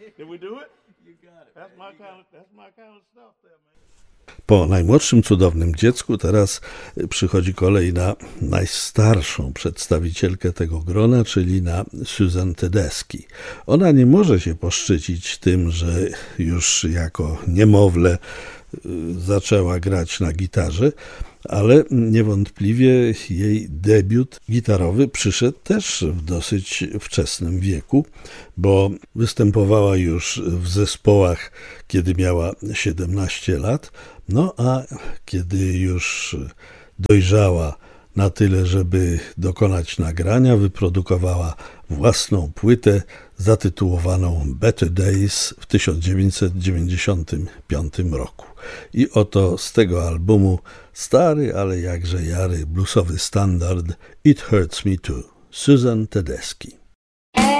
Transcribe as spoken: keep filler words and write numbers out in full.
Did we do it? You got it. That's man. my You kind got of, that's my kind of stuff there, man. Po najmłodszym cudownym dziecku teraz przychodzi kolej na najstarszą przedstawicielkę tego grona, czyli na Susan Tedeschi. Ona nie może się poszczycić tym, że już jako niemowlę zaczęła grać na gitarze, ale niewątpliwie jej debiut gitarowy przyszedł też w dosyć wczesnym wieku, bo występowała już w zespołach, kiedy miała siedemnaście lat, no a kiedy już dojrzała na tyle, żeby dokonać nagrania, wyprodukowała własną płytę zatytułowaną Better Days w tysiąc dziewięćset dziewięćdziesiątym piątym roku. I oto z tego albumu stary, ale jakże jary bluesowy standard It Hurts Me Too, Susan Tedeschi.